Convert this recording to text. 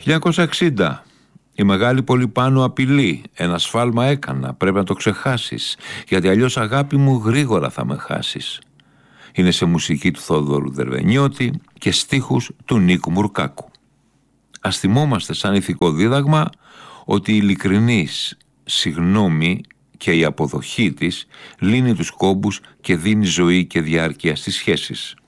1960. Η μεγάλη πολύ πάνω απειλή. Ένα σφάλμα έκανα, πρέπει να το ξεχάσεις, γιατί αλλιώς αγάπη μου γρήγορα θα με χάσεις. Είναι σε μουσική του Θόδωρου Δερβενιώτη και στίχους του Νίκου Μουρκάκου. Ας θυμόμαστε σαν ηθικό δίδαγμα ότι η ειλικρινής συγνώμη και η αποδοχή της λύνει τους κόμπους και δίνει ζωή και διάρκεια στις σχέσεις.